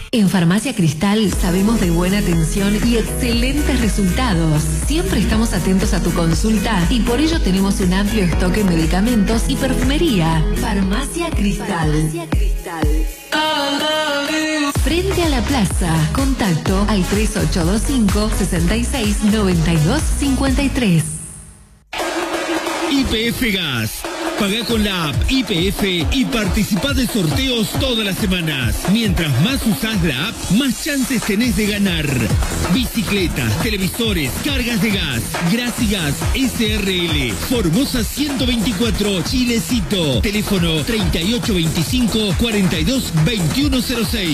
En Farmacia Cristal sabemos de buena atención y excelentes resultados. Siempre estamos atentos a tu consulta y por ello tenemos un amplio stock en medicamentos y perfumería. Farmacia Cristal. Frente a la plaza. Contacto al 3825-669253. YPF Gas. Pagá con la app YPF y participá de sorteos todas las semanas. Mientras más usás la app, más chances tenés de ganar. Bicicletas, televisores, cargas de gas. Grasigas SRL. Formosa 124, Chilecito. Teléfono 3825-422106.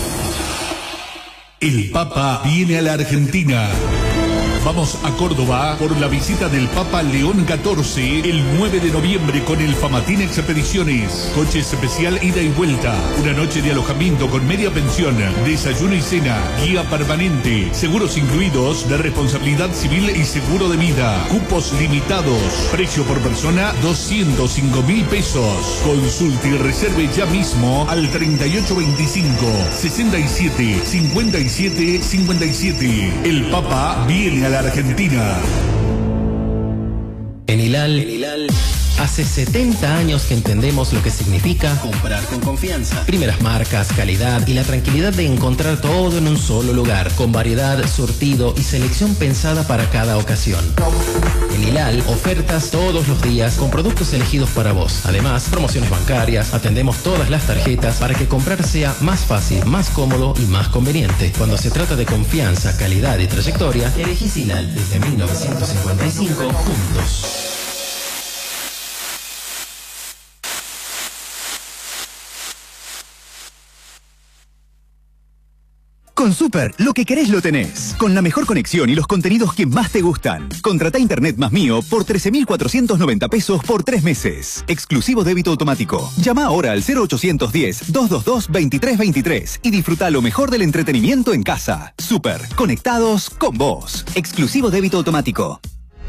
El Papa viene a la Argentina. Vamos a Córdoba por la visita del Papa León XIV el 9 de noviembre con el Famatín Expediciones. Coches especial ida y vuelta. Una noche de alojamiento con media pensión, desayuno y cena, guía permanente, seguros incluidos de responsabilidad civil y seguro de vida. Cupos limitados. Precio por persona 205.000 pesos. Consulte y reserve ya mismo al 3825-675757. El Papa viene a la Argentina. En Hilal, hace 70 años que entendemos lo que significa comprar con confianza. Primeras marcas, calidad y la tranquilidad de encontrar todo en un solo lugar, con variedad, surtido y selección pensada para cada ocasión. En Hilal, ofertas todos los días con productos elegidos para vos. Además, promociones bancarias, atendemos todas las tarjetas para que comprar sea más fácil, más cómodo y más conveniente. Cuando se trata de confianza, calidad y trayectoria, elegís Hilal desde 1955 juntos. Con Super, lo que querés lo tenés. Con la mejor conexión y los contenidos que más te gustan. Contratá Internet más mío por 13.490 pesos por 3 meses. Exclusivo débito automático. Llama ahora al 0810-222-2323 y disfruta lo mejor del entretenimiento en casa. Super, conectados con vos. Exclusivo débito automático.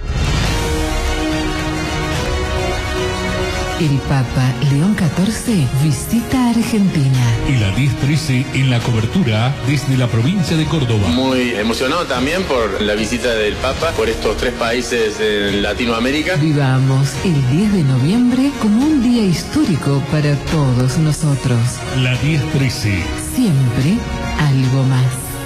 El Papa León XIV visita Argentina. Y la 10-13 en la cobertura desde la provincia de Córdoba. Muy emocionado también por la visita del Papa por estos 3 países en Latinoamérica. Vivamos el 10 de noviembre como un día histórico para todos nosotros. La 10-13. Siempre algo más.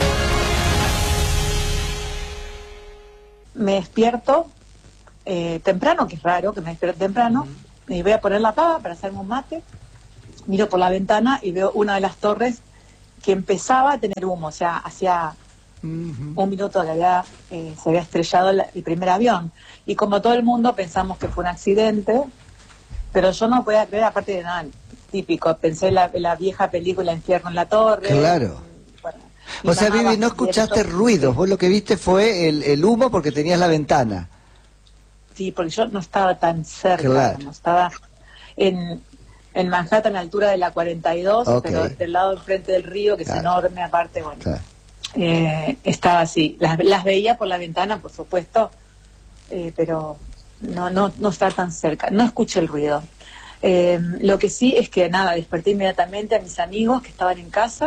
Me despierto temprano, que es raro que me despierte temprano. Y voy a poner la pava para hacerme un mate, miro por la ventana y veo una de las torres que empezaba a tener humo, o sea, hacía un minuto que se había estrellado el primer avión. Y como todo el mundo pensamos que fue un accidente, pero yo no podía creer, aparte de nada, típico, pensé en la vieja película Infierno en la Torre. Claro. Bueno, o sea, Vivi, no escuchaste ruidos, vos lo que viste fue el humo porque tenías la ventana. Sí, porque yo no estaba tan cerca, claro. No estaba en Manhattan, a la altura de la 42, okay. Pero del lado enfrente del río, que claro. Es enorme, aparte, bueno, claro. Estaba así. Las veía por la ventana, por supuesto, pero no estaba tan cerca, no escuché el ruido. Lo que sí es que, nada, desperté inmediatamente a mis amigos que estaban en casa,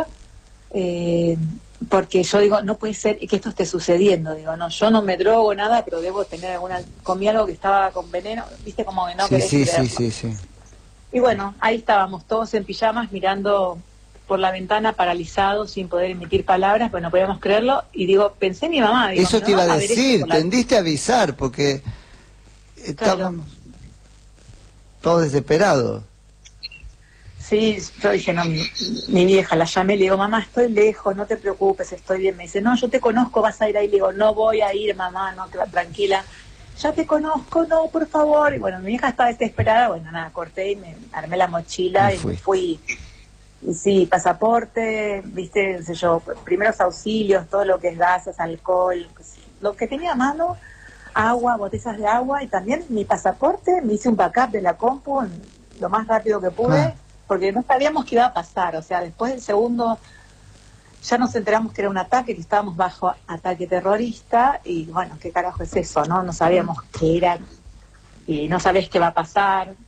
porque yo digo, no puede ser que esto esté sucediendo, digo, no, yo no me drogo nada, pero debo tener comí algo que estaba con veneno, viste, como que no querés creerlo. Sí. Y bueno, ahí estábamos todos en pijamas mirando por la ventana, paralizados, sin poder emitir palabras, pues no podíamos creerlo, y digo, pensé en mi mamá. Digo, eso te iba a decir, tendiste a avisar, porque estábamos todos desesperados. Sí, yo dije, no, mi vieja, la llamé, le digo, mamá, estoy lejos, no te preocupes, estoy bien. Me dice, no, yo te conozco, vas a ir ahí. Le digo, no voy a ir, mamá, no, tranquila. Ya te conozco, no, por favor. Y bueno, mi hija estaba desesperada, bueno, nada, corté y me armé la mochila y me fui. Y sí, pasaporte, viste, no sé yo, primeros auxilios, todo lo que es gases, alcohol, lo que tenía a mano, agua, botellas de agua, y también mi pasaporte, me hice un backup de la compu lo más rápido que pude. Porque no sabíamos qué iba a pasar, o sea, después del segundo ya nos enteramos que era un ataque, que estábamos bajo ataque terrorista, y bueno, ¿qué carajo es eso, no? No sabíamos qué era, y no sabés qué va a pasar.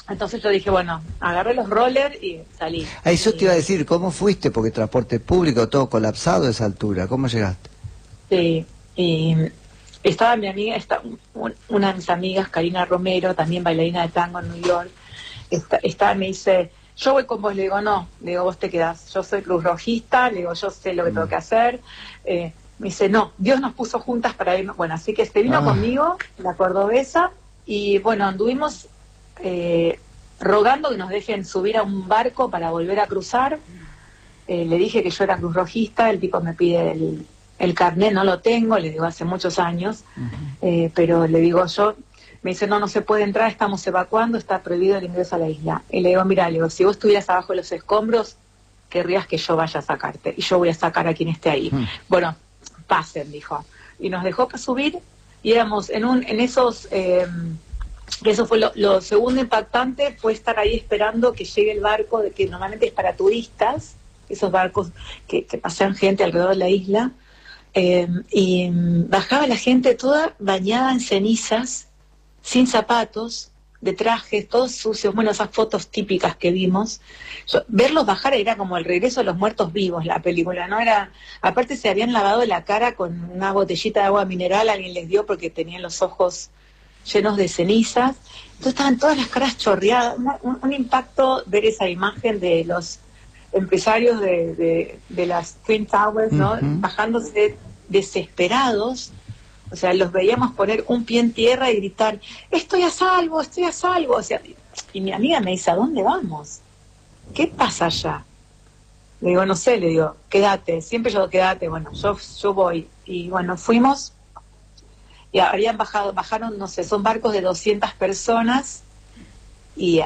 Entonces yo dije, bueno, agarré los rollers y salí. Eso te iba a decir, ¿cómo fuiste? Porque transporte público, todo colapsado a esa altura. ¿Cómo llegaste? Sí, y estaba mi amiga, una de mis amigas, Karina Romero, también bailarina de tango en New York, me dice, yo voy con vos. Le digo, no, le digo, vos te quedás. Yo soy cruz rojista, le digo, yo sé lo que tengo que hacer. Me dice, no, Dios nos puso juntas para irnos. Bueno, así que se vino conmigo, la cordobesa, y bueno, anduvimos rogando que nos dejen subir a un barco para volver a cruzar. Le dije que yo era cruz rojista, el tipo me pide el carnet, no lo tengo, le digo, hace muchos años, pero le digo me dice, no se puede entrar, estamos evacuando, está prohibido el ingreso a la isla. Y le digo, mira, si vos estuvieras abajo de los escombros, querrías que yo vaya a sacarte, y yo voy a sacar a quien esté ahí. Bueno, pasen, dijo. Y nos dejó para subir, y éramos en esos... eso fue lo segundo impactante, fue estar ahí esperando que llegue el barco, que normalmente es para turistas, esos barcos que pasean gente alrededor de la isla, y bajaba la gente toda bañada en cenizas, sin zapatos, de trajes, todos sucios. Bueno, esas fotos típicas que vimos, verlos bajar era como el regreso de los muertos vivos, la película, ¿no? Era, aparte se habían lavado la cara con una botellita de agua mineral, alguien les dio porque tenían los ojos llenos de cenizas, entonces estaban todas las caras chorreadas. Un impacto ver esa imagen de los empresarios de las Twin Towers, ¿no? Bajándose desesperados. O sea, los veíamos poner un pie en tierra y gritar, estoy a salvo, estoy a salvo. O sea, y mi amiga me dice, ¿a dónde vamos? ¿Qué pasa allá? Le digo, no sé, le digo, quédate, siempre yo quédate. Bueno, yo voy. Y bueno, fuimos y bajaron, no sé, son barcos de 200 personas, y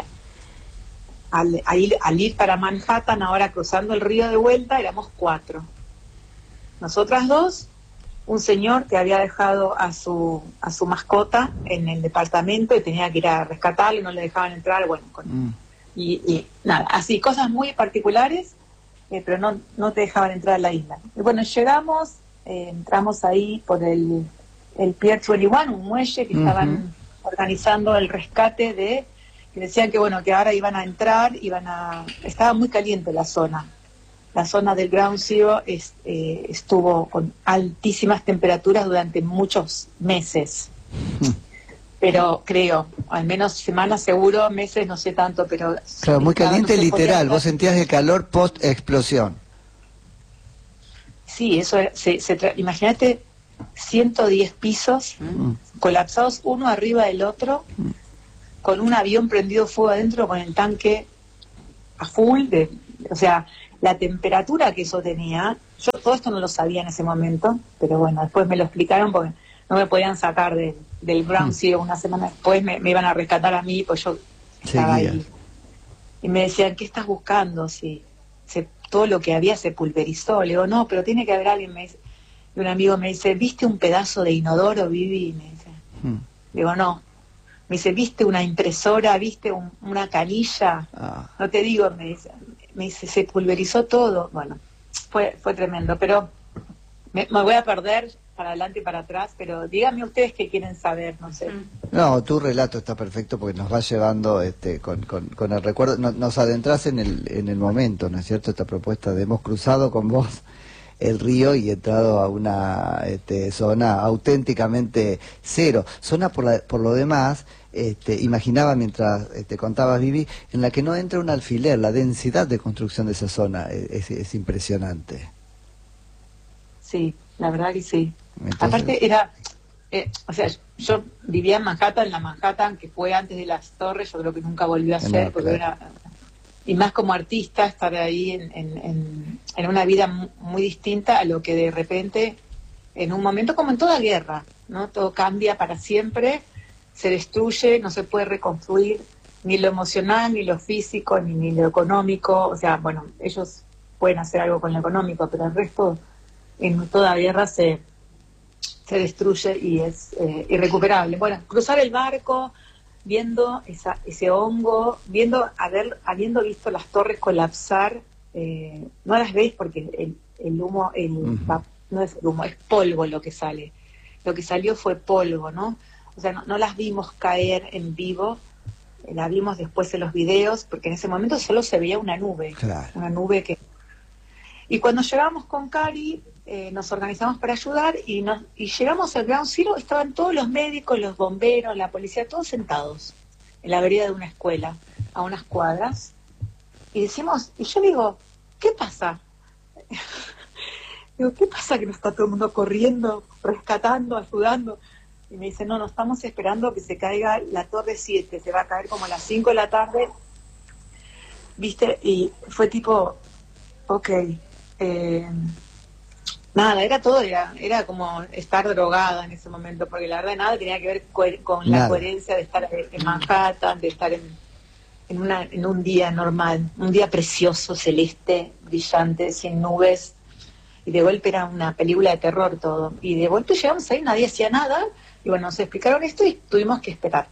al ir para Manhattan, ahora cruzando el río de vuelta, éramos 4. Nosotras 2, un señor que había dejado a su mascota en el departamento y tenía que ir a rescatarlo y no le dejaban entrar, bueno, y nada, así, cosas muy particulares, pero no te dejaban entrar a la isla. Y bueno, llegamos, entramos ahí por el Pier 21, un muelle que estaban organizando el rescate que decían que bueno, que ahora iban a entrar, estaba muy caliente la zona del Ground Zero, estuvo con altísimas temperaturas durante muchos meses, pero creo, al menos semanas seguro, meses no sé tanto, pero... Claro, muy caliente literal, vos sentías el calor post-explosión. Sí, eso, imagínate, 110 pisos colapsados uno arriba del otro, con un avión prendido fuego adentro, con el tanque a full, o sea, la temperatura que eso tenía. Yo todo esto no lo sabía en ese momento, pero bueno, después me lo explicaron porque no me podían sacar del Ground Zero. Una semana después me iban a rescatar a mí, pues yo estaba ahí. Y me decían, ¿qué estás buscando? Si todo lo que había se pulverizó. Le digo, no, pero tiene que haber alguien. Y un amigo me dice, ¿viste un pedazo de inodoro, Vivi? Me dice. Le digo, no. Me dice, ¿viste una impresora? ¿Viste una canilla? No te digo, me dice, se pulverizó todo. Bueno, fue tremendo, pero me voy a perder para adelante y para atrás, pero díganme ustedes qué quieren saber, no sé. No, tu relato está perfecto porque nos va llevando con el recuerdo, nos adentras en el momento, ¿no es cierto? Esta propuesta de hemos cruzado con vos el río y entrado a una zona auténticamente cero, zona por lo demás. Imaginaba mientras contabas, Vivi, en la que no entra un alfiler. La densidad de construcción de esa zona es impresionante. Sí, la verdad que sí. Entonces... Aparte era, o sea, yo vivía en Manhattan, la Manhattan que fue antes de las torres, yo creo que nunca volvió a ser, porque era, y más como artista, estar ahí en una vida muy distinta a lo que de repente, en un momento como en toda guerra, ¿no? Todo cambia para siempre, se destruye, no se puede reconstruir ni lo emocional, ni lo físico, ni lo económico. O sea, bueno, ellos pueden hacer algo con lo económico, pero el resto, en toda guerra se destruye y es irrecuperable. Bueno, cruzar el barco, viendo ese hongo, habiendo visto las torres colapsar, no las veis porque el humo, no es el humo, es polvo lo que sale. Lo que salió fue polvo, ¿no? O sea, no las vimos caer en vivo, la vimos después en los videos, porque en ese momento solo se veía una nube, una nube que... Y cuando llegamos con Cari, nos organizamos para ayudar y llegamos al Ground Zero, estaban todos los médicos, los bomberos, la policía, todos sentados en la vereda de una escuela, a unas cuadras, y yo digo, ¿qué pasa? Digo, ¿qué pasa que no está todo el mundo corriendo, rescatando, ayudando? Y me dice, no estamos esperando que se caiga la Torre 7, se va a caer como a las 5 de la tarde, ¿viste? Y fue tipo, ok, nada, era como estar drogada en ese momento, porque la verdad nada tenía que ver con la coherencia de estar en Manhattan, de estar en un día normal, un día precioso, celeste, brillante, sin nubes, y de golpe era una película de terror todo, y de golpe llegamos ahí, nadie hacía nada, y bueno, nos explicaron esto y tuvimos que esperar.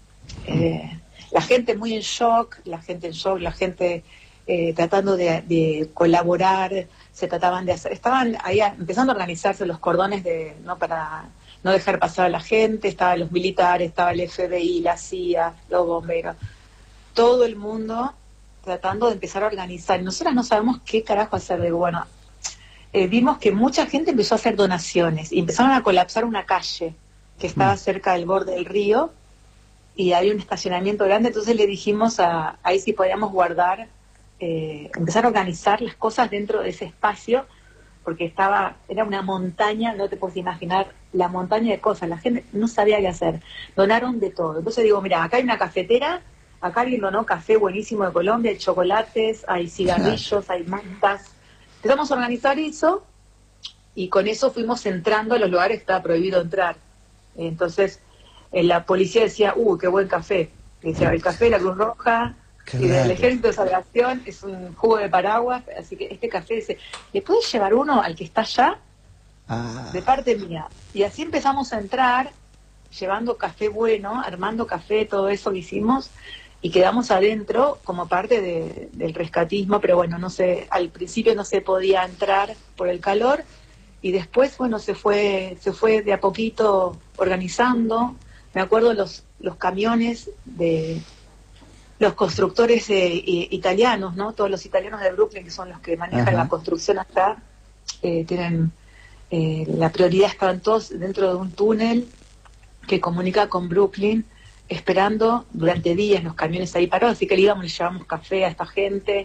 La gente muy en shock, la gente tratando de colaborar, se trataban de hacer, estaban ahí empezando a organizarse los cordones para no dejar pasar a la gente, estaban los militares, estaba el FBI, la CIA, los bomberos, todo el mundo tratando de empezar a organizar. Y nosotras no sabemos qué carajo hacer. Bueno, vimos que mucha gente empezó a hacer donaciones y empezaron a colapsar una calle que estaba cerca del borde del río y había un estacionamiento grande, entonces le dijimos ahí si podíamos guardar, empezar a organizar las cosas dentro de ese espacio, porque era una montaña, no te puedes imaginar la montaña de cosas, la gente no sabía qué hacer, donaron de todo. Entonces digo, mira, acá hay una cafetera, acá alguien donó café buenísimo de Colombia, hay chocolates, hay cigarrillos, hay mantas. Empezamos a organizar eso y con eso fuimos entrando a los lugares que estaba prohibido entrar. Entonces la policía decía, qué buen café. Decía, el café de la Cruz Roja y del Ejército de Salvación es un jugo de paraguas, así que este café dice, ¿le puedes llevar uno al que está allá? De parte mía. Y así empezamos a entrar, llevando café bueno, armando café, todo eso que hicimos, y quedamos adentro como parte del rescatismo, pero bueno, no sé, al principio no se podía entrar por el calor, y después, bueno, se fue de a poquito organizando. Me acuerdo los camiones de los constructores italianos, ¿no? Todos los italianos de Brooklyn, que son los que manejan la construcción acá, tienen la prioridad, estaban todos dentro de un túnel que comunica con Brooklyn, esperando durante días los camiones ahí parados, así que le llevamos café a esta gente,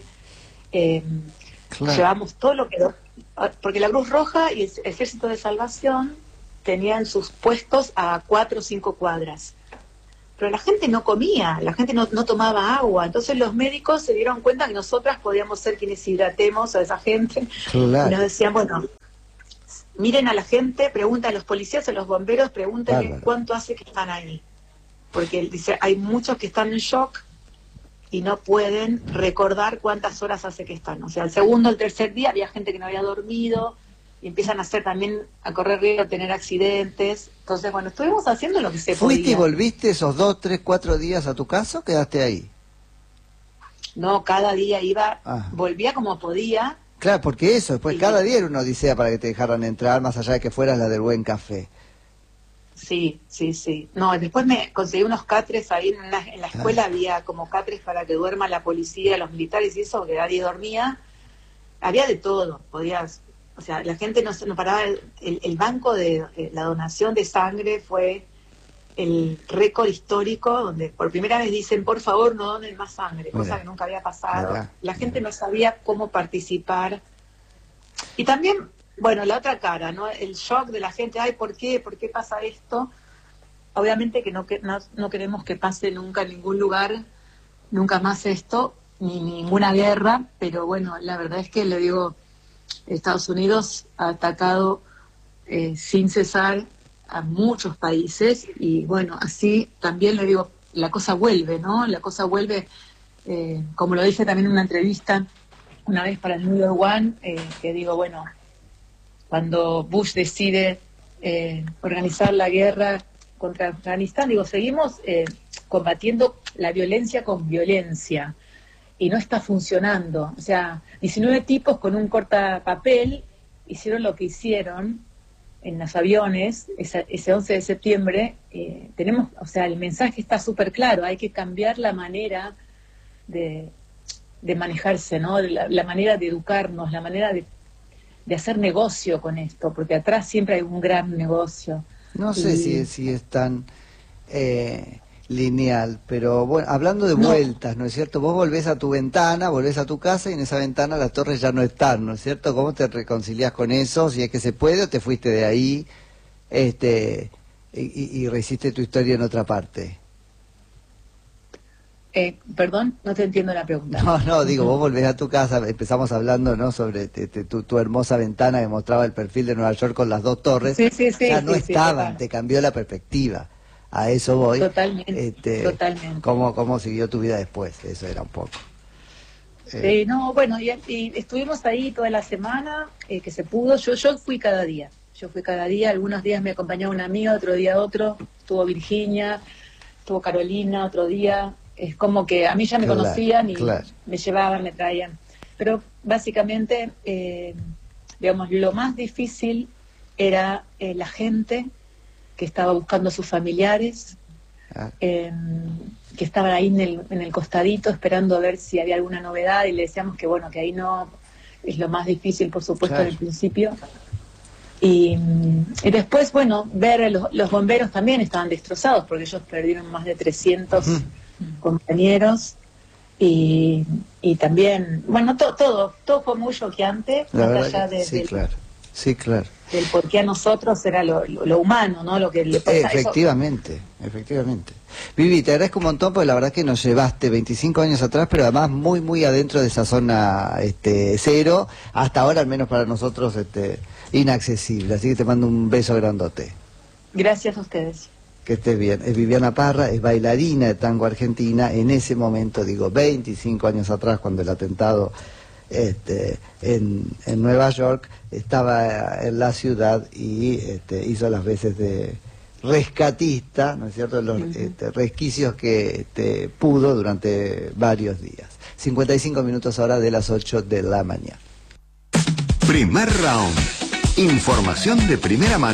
llevamos todo lo que... Porque la Cruz Roja y el Ejército de Salvación tenían sus puestos a 4 o 5 cuadras. Pero la gente no comía, la gente no tomaba agua. Entonces los médicos se dieron cuenta que nosotras podíamos ser quienes hidratemos a esa gente. Claro. Y nos decían, bueno, miren a la gente, pregunten a los policías, a los bomberos, pregúntenle cuánto hace que están ahí. Porque él dice, hay muchos que están en shock y no pueden recordar cuántas horas hace que están. O sea, el segundo, el tercer día había gente que no había dormido y empiezan a correr riesgo de tener accidentes. Entonces, bueno, estuvimos haciendo lo que se podía. ¿Fuiste y volviste esos 2, 3, 4 días a tu casa o quedaste ahí? No, cada día volvía como podía. Claro, porque eso, después cada día era una odisea para que te dejaran entrar, más allá de que fueras la del buen café. Sí. No, después me conseguí unos catres ahí en la escuela, había como catres para que duerma la policía, los militares y eso, que nadie dormía. Había de todo, o sea, la gente no paraba. El banco de la donación de sangre fue el récord histórico, donde por primera vez dicen, por favor, no donen más sangre, cosa que nunca había pasado. La gente no sabía cómo participar. Y también... Bueno, la otra cara, ¿no? El shock de la gente, ¿por qué pasa esto? Obviamente que no queremos que pase nunca en ningún lugar, nunca más esto, ni ninguna guerra, pero bueno, la verdad es que le digo, Estados Unidos ha atacado sin cesar a muchos países y bueno, así también le digo, la cosa vuelve, ¿no? La cosa vuelve, como lo dije también en una entrevista una vez para el New York One, que digo, bueno, cuando Bush decide organizar la guerra contra Afganistán, digo, seguimos combatiendo la violencia con violencia y no está funcionando. O sea, 19 tipos con un cortapapel hicieron lo que hicieron en los aviones, ese 11 de septiembre, tenemos, o sea, el mensaje está súper claro, hay que cambiar la manera de manejarse, ¿no? La manera de educarnos, la manera de hacer negocio con esto, porque atrás siempre hay un gran negocio. No sé si es tan lineal, pero bueno, hablando de vueltas, ¿no es cierto? Vos volvés a tu ventana, volvés a tu casa y en esa ventana las torres ya no están, ¿no es cierto? ¿Cómo te reconciliás con eso? Si es que se puede o te fuiste de ahí y rehiciste tu historia en otra parte. Perdón, no te entiendo la pregunta. No, digo, vos volvés a tu casa, empezamos hablando, ¿no?, sobre tu hermosa ventana que mostraba el perfil de Nueva York con las dos torres. Sí, ya no estaban, te cambió la perspectiva. A eso voy. Totalmente, totalmente. ¿Cómo siguió tu vida después? Eso era un poco. No, bueno, y estuvimos ahí toda la semana, que se pudo. Yo fui cada día. Algunos días me acompañaba una amiga, otro día otro. Estuvo Virginia, estuvo Carolina, otro día. Es como que a mí ya me conocían y me llevaban, me traían. Pero básicamente, digamos, lo más difícil era la gente que estaba buscando a sus familiares, que estaban ahí en el costadito esperando a ver si había alguna novedad, y le decíamos que bueno, que ahí no es lo más difícil, por supuesto, en el principio. Y después, bueno, ver los bomberos también estaban destrozados, porque ellos perdieron más de 300 compañeros, y también, bueno, todo fue muy choqueante, más allá de, Sí, claro. Del por qué a nosotros era lo humano, ¿no? Lo que le pasa. Efectivamente. Vivi, te agradezco un montón porque la verdad que nos llevaste 25 años atrás, pero además muy, muy adentro de esa zona cero, hasta ahora al menos para nosotros inaccesible. Así que te mando un beso grandote. Gracias a ustedes. Que estés bien. Es Viviana Parra, es bailarina de tango argentina. En ese momento, 25 años atrás, cuando el atentado en Nueva York, estaba en la ciudad y hizo las veces de rescatista, ¿no es cierto?, los resquicios que pudo durante varios días. 55 minutos ahora de las 8 de la mañana. Primer round. Información de primera mano.